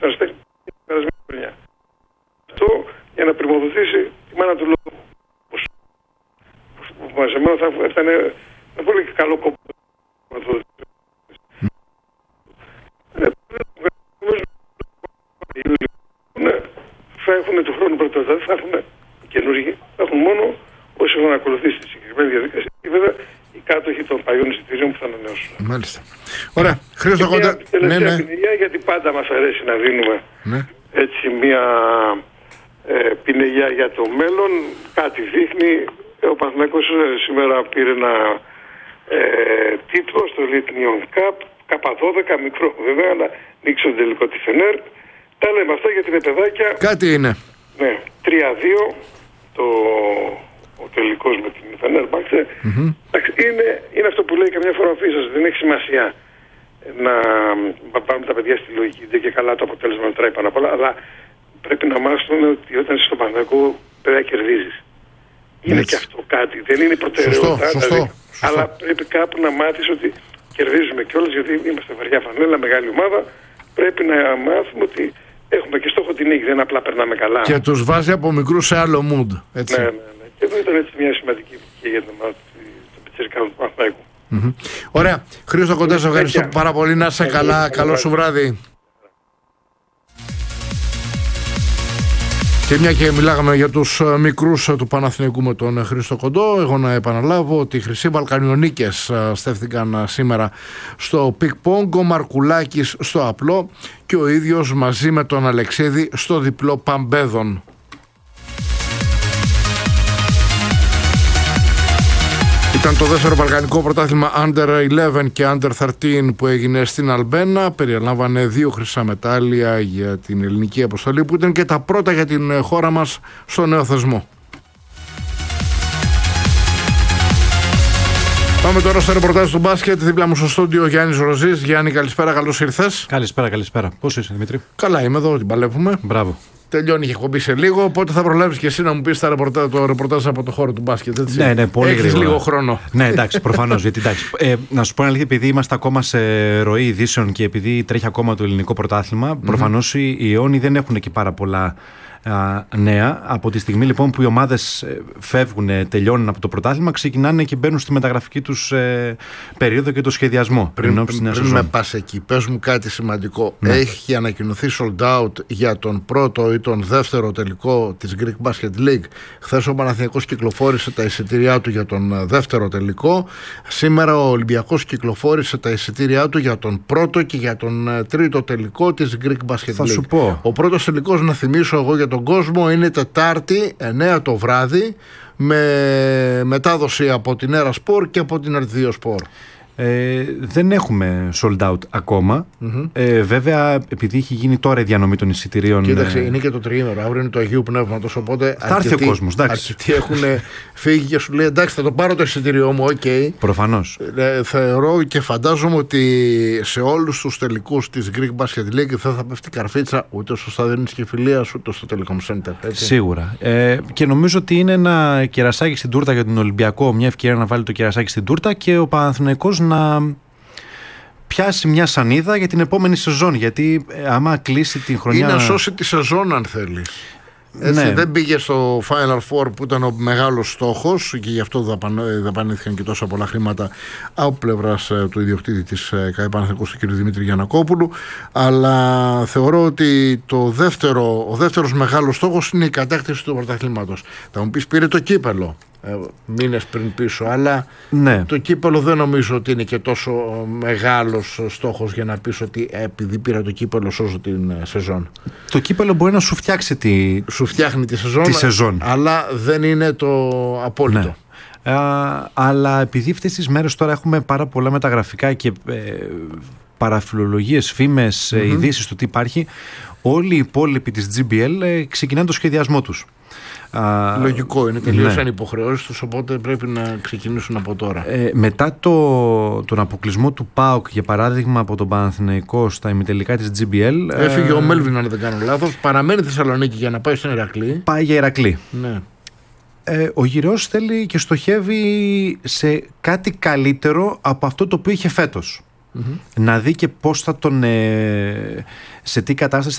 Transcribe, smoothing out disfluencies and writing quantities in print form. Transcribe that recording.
στην Αστέρι την περασμένη χρονιά. Αυτό για να πρημοδοτήσει τη μάνα του λόγου. Που σε μένα θα ήταν ένα πολύ καλό κόπο. Θα έχουν του χρόνου προτεραιότητα, θα έχουν καινούργοι, θα έχουν μόνο όσοι έχουν ακολουθήσει τη συγκεκριμένη διαδικασία και βέβαια οι κάτοχοι των παλιών εισιτηρίων που θα ανανεώσουν. Μάλιστα. Ωραία. Χρήστο Κοντά. Τελευταία πινελιά, γιατί πάντα μας αρέσει να δίνουμε έτσι μια πινελιά για το μέλλον. Κάτι δείχνει. Ο Παναθηναϊκός σήμερα πήρε ένα τίτλο στο Lithium Cup, K12, μικρό βέβαια, αλλά νίκησε τον τελικό τη Φενέρ. Τα λέμε αυτά γιατί είναι παιδάκια. Κάτι είναι. Ναι, 3-2 ο τελικός με την Φενέρ. Είναι αυτό που λέει καμιά φορά ο Φίσας, δεν έχει σημασία να πάμε τα παιδιά στη λογική. Δεν και καλά το αποτέλεσμα να τράει πάνω απ' όλα, αλλά πρέπει να μάθουμε ότι όταν είσαι στο Παναθηναϊκό πρέπει να κερδίζεις. Είναι και αυτό κάτι, δεν είναι προτεραιότητα. Σωστό. Αλλά πρέπει κάπου να μάθεις ότι κερδίζουμε κιόλας, γιατί είμαστε βαριά φανέλα, μεγάλη ομάδα. Πρέπει να μάθουμε ότι έχουμε και στόχο την νίκη, δεν απλά περνάμε καλά. Και τους βάζει από μικρού σε άλλο mood. Έτσι. Ναι. Και εδώ ήταν έτσι μια σημαντική και για την ομάδα του πιτσιρικάδου του Παναθηναϊκού. Ωραία. Χρήστο Κοντά, σε ευχαριστώ πάρα πολύ. Να είσαι καλά. Καλό σου βράδυ. Και μια και μιλάγαμε για τους μικρούς του Παναθηναϊκού με τον Χρήστο Κοντό, εγώ να επαναλάβω ότι οι Χρυσοί Βαλκανιονίκες στέφθηκαν σήμερα στο πικ-πονγκ, ο Μαρκουλάκης στο απλό και ο ίδιος μαζί με τον Αλεξίδη στο διπλό παμπέδων. Ήταν το δεύτερο βαλκανικό πρωτάθλημα Under 11 και Under 13 που έγινε στην Αλμπένα. Περιλάμβανε 2 χρυσά μετάλλια για την ελληνική αποστολή που ήταν και τα πρώτα για την χώρα μας στο νέο θεσμό. Πάμε τώρα στο ρεπορτάζ του μπάσκετ. Δίπλα μου στο στούντιο Γιάννης Ροζής. Γιάννη, καλησπέρα, καλώς ήρθες. Καλησπέρα. Πώς είσαι, Δημήτρη? Καλά, είμαι εδώ, την παλεύουμε. Μπράβο. Τελειώνει η εκπομπή σε λίγο, οπότε θα προλάβεις και εσύ να μου πεις το ρεπορτάζ από το χώρο του μπάσκετ. Έτσι. Ναι, πολύ έχεις γρήγορα. λίγο χρόνο. Ναι, εντάξει, προφανώς. Γιατί, να σου πω αλήθεια, επειδή είμαστε ακόμα σε ροή ειδήσεων και επειδή τρέχει ακόμα το ελληνικό πρωτάθλημα, προφανώς οι Ιόνοι δεν έχουν εκεί πάρα πολλά νέα. Από τη στιγμή λοιπόν που οι ομάδες φεύγουν, τελειώνουν από το πρωτάθλημα, ξεκινάνε και μπαίνουν στη μεταγραφική τους περίοδο και το σχεδιασμό. Πριν με πας εκεί, πες μου κάτι σημαντικό. Ναι. Έχει ανακοινωθεί sold out για τον πρώτο ή τον δεύτερο τελικό της Greek Basket League. Χθες ο Παναθηναϊκός κυκλοφόρησε τα εισιτήριά του για τον δεύτερο τελικό. Σήμερα ο Ολυμπιακός κυκλοφόρησε τα εισιτήριά του για τον πρώτο και για τον τρίτο τελικό της Greek Basket League. Θα σου πω. Ο πρώτος τελικός, να θυμίσω εγώ για τον κόσμο, είναι Τετάρτη 9 το βράδυ με μετάδοση από την Έρα Σπορ και από την Αρτ2 Σπορ. Δεν έχουμε sold out ακόμα. Βέβαια, επειδή έχει γίνει τώρα η διανομή των εισιτηρίων. Κοίταξε, είναι και το τριήμερο. Αύριο είναι το Αγίου Πνεύματος. Οπότε θα έρθει ο κόσμος. Αρκετοί έχουν φύγει και σου λέει εντάξει, θα το πάρω το εισιτήριό μου. Okay. Προφανώς. Θεωρώ και φαντάζομαι ότι σε όλους τους τελικούς της Greek Basket League δεν θα πέφτει καρφίτσα ούτε στο Στάδιο της Κεφυλίας ούτε στο Telecom Center. Έτσι. Σίγουρα. Και νομίζω ότι είναι ένα κερασάκι στην τούρτα για τον Ολυμπιακό. Μια ευκαιρία να βάλει το κερασάκι στην τούρτα και ο Παναθηναϊκός να πιάσει μια σανίδα για την επόμενη σεζόν. Γιατί άμα κλείσει την χρονιά. Ή να σώσει τη σεζόν, αν θέλει. Έτσι, ναι. Δεν πήγε στο Final Four που ήταν ο μεγάλος στόχος και γι' αυτό δαπανήθηκαν και τόσα πολλά χρήματα από πλευράς του ιδιοκτήτη της ΚΑΕ Παναθηναϊκού, του κ. Δημήτρη Γιαννακόπουλου. Αλλά θεωρώ ότι ο δεύτερος μεγάλος στόχος είναι η κατάκτηση του πρωταθλήματος. Θα μου πεις, πήρε το κύπελο μήνες πριν πίσω, αλλά ναι. Το κύπελο δεν νομίζω ότι είναι και τόσο μεγάλος στόχος για να πεις ότι επειδή πήρα το κύπελο σώζω την σεζόν. Το κύπελο μπορεί να σου φτιάξει σου φτιάχνει τη σεζόν, αλλά δεν είναι το απόλυτο. Ναι. Αλλά επειδή αυτές τις μέρες τώρα έχουμε πάρα πολλά μεταγραφικά και παραφιλολογίες, φήμες, ειδήσεις του τι υπάρχει, όλοι οι υπόλοιποι της GBL ξεκινάνε το σχεδιασμό τους. Λογικό είναι, τελείωσαν οι υποχρεώσεις τους, οπότε πρέπει να ξεκινήσουν από τώρα. Μετά τον αποκλεισμό του ΠΑΟΚ, για παράδειγμα, από τον Παναθηναϊκό στα ημιτελικά της GBL. Έφυγε ο Μέλβιν, αν δεν κάνω λάθος. Παραμένει Θεσσαλονίκη για να πάει στην Ηρακλή. Πάει για Ηρακλή. Ναι. Ο Γυραιός θέλει και στοχεύει σε κάτι καλύτερο από αυτό το οποίο είχε φέτος. Να δει και πώς θα σε τι κατάσταση